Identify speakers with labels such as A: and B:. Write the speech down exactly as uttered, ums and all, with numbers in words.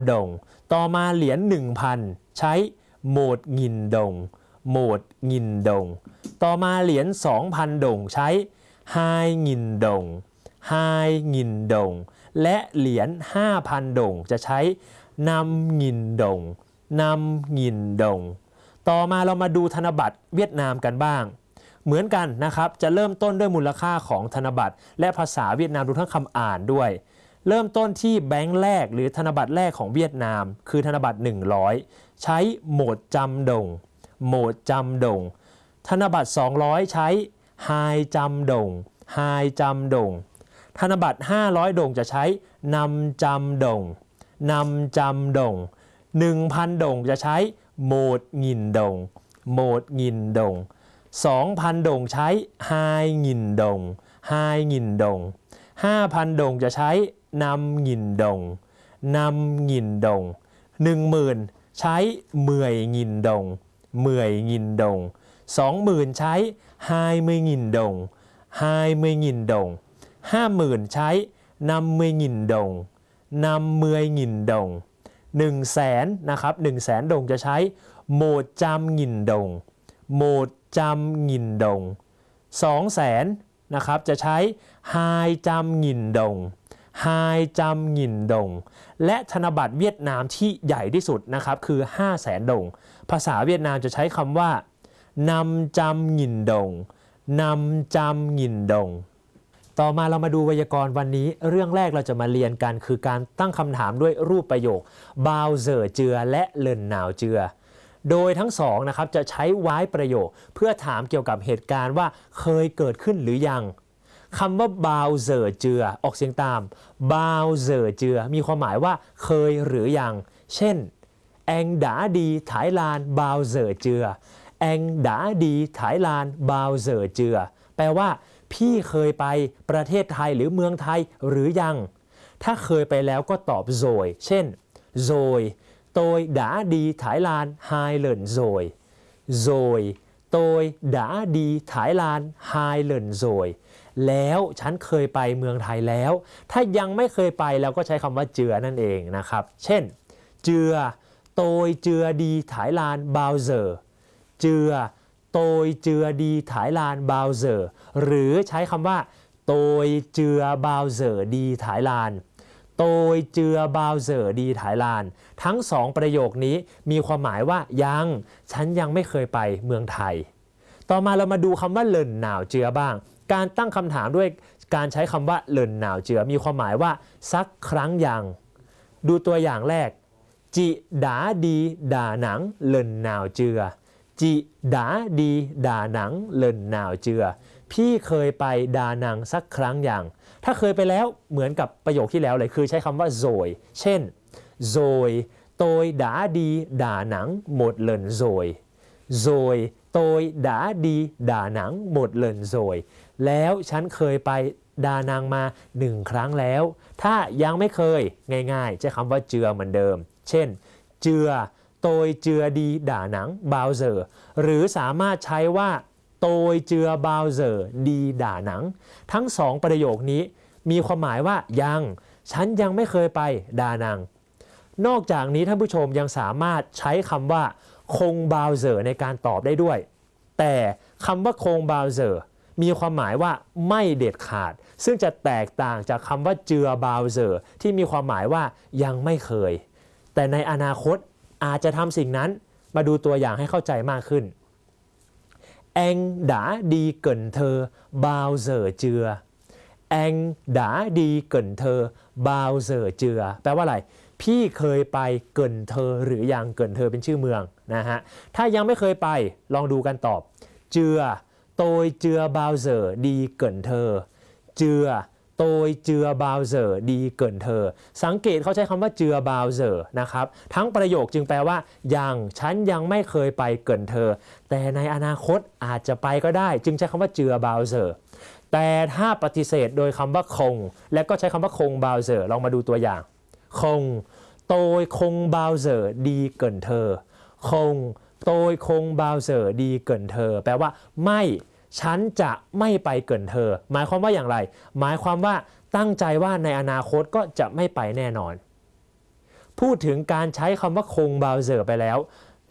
A: ดงต่อมาเหรียญ หนึ่งพัน ใช้โหมดงินดงโหมดงินดงต่อมาเหรียญ สองพัน ดงใช้ไฮงินดงไฮงินดงและเหรียญ ห้าพัน ดงจะใช้นำงินดงนำงินดงต่อมาเรามาดูธนบัตรเวียดนามกันบ้างเหมือนกันนะครับจะเริ่มต้นด้วยมูลค่าของธนบัตรและภาษาเวียดนามดูทั้งคำอ่านด้วยเริ่มต้นที่แบงค์แรกหรือธนบัตรแรกของเวียดนามคือธนบัตรหนึ่งร้อยใช้โหมดจำดงโหมดจำดงธนบัตรสองร้อยใช้ไฮจำดงไฮจำดงธนบัตรห้าร้อยดงจะใช้นำจำดงนำจำดง หนึ่งพัน ดงจะใช้โหมดงินดงโหมดงินดง สองพัน ดงใช้ไฮงินดงไฮงินดง ห้าพัน ดงจะใช้นำงินดงนำงินดง หนึ่งหมื่น ใช้เมื่อยงินดงเมื่อยงินดง สองหมื่น ใช้ไฮเมื่อยงินดงไฮเมื่อยงินดง ห้าหมื่น ใช้นำเมื่อยงินดงนำเมื่อยงินดง หนึ่งแสนนะครับหนึ่งแสนดงจะใช้โหมดจำงินดงโหมดจำงินดง สองแสนนะครับจะใช้ไฮจำงินดงไฮจำงินดงและธนบัตรเวียดนามที่ใหญ่ที่สุดนะครับคือห้าแสนดงภาษาเวียดนามจะใช้คำว่านำจำงินดงนำจำงินดงต่อมาเรามาดูไวยากรณ์วันนี้เรื่องแรกเราจะมาเรียนกันคือการตั้งคำถามด้วยรูปประโยคบาวเซอร์เจือและเลินหนาวเจือโดยทั้งสองนะครับจะใช้ไว้ประโยคเพื่อถามเกี่ยวกับเหตุการณ์ว่าเคยเกิดขึ้นหรือยังคำว่าบาวเซอร์เจือออกเสียงตามบาวเซอร์เจือมีความหมายว่าเคยหรือยังเช่นแองดาดีไถลานบาวเซอร์เจือแองดาดีไถลานบาวเซอร์เจือแปลว่าพี่เคยไปประเทศไทยหรือเมืองไทยหรือยังถ้าเคยไปแล้วก็ตอบโซยเช่นโซยtôi đã đi Thái Lan hai lần rồi rồi tôi đã đi Thái Lan hai lần rồiแล้วฉันเคยไปเมืองไทยแล้วถ้ายังไม่เคยไปเราก็ใช้คำว่าเจือนั่นเองนะครับเช่นเจือ tôi chưa đi Thái Lan bao giờ เจือ tôi chưa đi Thái Lan bao giờ หรือใช้คำว่า tôi chưa bao giờ đi Thái Lan tôi chưa bao giờ đi Thái Lan ทั้งสองประโยคนี้มีความหมายว่ายังฉันยังไม่เคยไปเมืองไทยต่อมาเรามาดูคำว่าเลินหนาวเจือบ้างการตั้งคำถามด้วยการใช้คำว่าเลินหนาวเจือมีความหมายว่าสักครั้งยังดูตัวอย่างแรกจิดาดีด่าหนังเลินหนาวเจือจิดาดีด่าหนังเลินหนาวเจือพี่เคยไปดานังสักครั้งอย่างถ้าเคยไปแล้วเหมือนกับประโยคที่แล้วเลยคือใช้คำว่าโซยเช่นโซยtôi đã đi Đà Nẵng một lần rồi rồi tôi đã đi Đà Nẵng một lần rồiแล้วฉันเคยไปดานังมาหนึ่งครั้งแล้วถ้ายังไม่เคยง่ายๆใช้คำว่าเจือเหมือนเดิมเช่นเจือ tôi chưa đi Đà Nẵng bao giờ หรือสามารถใช้ว่าtôi chưa bao giờ đi Đà Nẵngทั้งสองประโยคนี้มีความหมายว่ายังฉันยังไม่เคยไปดานังนอกจากนี้ท่านผู้ชมยังสามารถใช้คำว่าคงบาวเซอร์ในการตอบได้ด้วยแต่คำว่าคงบาวเซอร์มีความหมายว่าไม่เด็ดขาดซึ่งจะแตกต่างจากคำว่าเจือบาวเซอร์ที่มีความหมายว่ายังไม่เคยแต่ในอนาคตอาจจะทำสิ่งนั้นมาดูตัวอย่างให้เข้าใจมากขึ้นAnh đã đi Cần Thơ bao giờ chưa? Anh đã đi Cần Thơ bao giờ chưa? แปลว่าอะไรพี่เคยไปเกินเธอหรือยังเกินเธอเป็นชื่อเมืองนะฮะถ้ายังไม่เคยไปลองดูกันตอบเจือ tôi chưa bao giờ đi Cần Thơ เจือ tôi chưa bao giờ đi Cần Thơ สังเกตเขาใช้คำว่าเจือบาวเซอร์นะครับทั้งประโยคจึงแปลว่ายังฉันยังไม่เคยไปเกินเธอแต่ในอนาคตอาจจะไปก็ได้จึงใช้คำว่าเจือบาวเซอร์แต่ถ้าปฏิเสธโดยคำว่าคงและก็ใช้คำว่าคงบาวเซอร์ลองมาดูตัวอย่างคง tôi không bao giờ đi Cần Thơ คง tôi không bao giờ đi Cần Thơ แปลว่าไม่ฉันจะไม่ไปเกินเธอหมายความว่าอย่างไรหมายความว่าตั้งใจว่าในอนาคตก็จะไม่ไปแน่นอนพูดถึงการใช้คำว่าคงบาวเซอร์ไปแล้ว